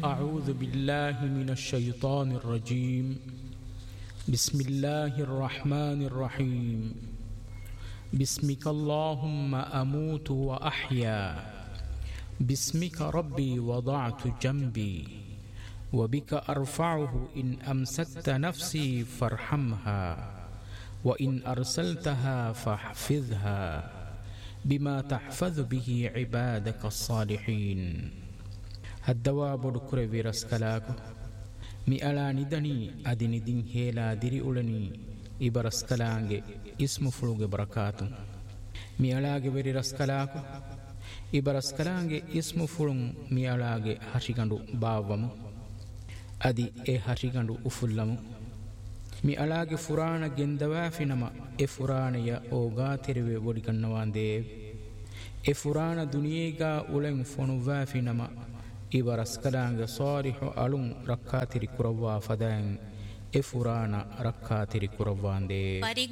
أعوذ بالله من الشيطان الرجيم بسم الله الرحمن الرحيم بسمك اللهم أموت وأحيا بسمك ربي وضعت جنبي وبك أرفعه إن أمسكت نفسي فارحمها وإن أرسلتها فاحفظها بما تحفظ به عبادك الصالحين الدواب دكرة برسكلاكو مي ألا ندني أدني دين هيلا ديري أولني إبرسكلانج اسم فلوغ بركاتو مي ألاغ بري رسكلاكو إبرسكلانج اسم فلوغ مي ألاغ هشيغاندو باوامو أدي هشيغاندو أفلمو مي ألاغ فرانا جندوافنما فرانا يا أوغا تربي وديكنوان ديب فرانا دنيغا أولن فنوافنما إبرسكلانج صالح ألون ركاتري كروا فدان فرانا ركاتري كروان ديب